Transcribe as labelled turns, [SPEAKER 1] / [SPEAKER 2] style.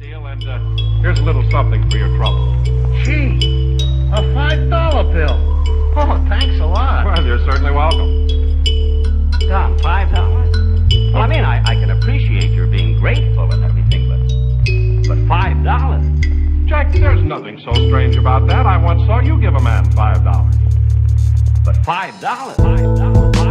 [SPEAKER 1] deal, and here's a little something for your trouble.
[SPEAKER 2] Gee, a $5 bill. Oh, thanks a lot.
[SPEAKER 1] Well, you're certainly welcome.
[SPEAKER 3] Tom, $5? Well, I mean, I can appreciate your being grateful and everything, but $5?
[SPEAKER 1] Jack, there's nothing so strange about that. I once saw you give a man $5.
[SPEAKER 3] But $5? $5?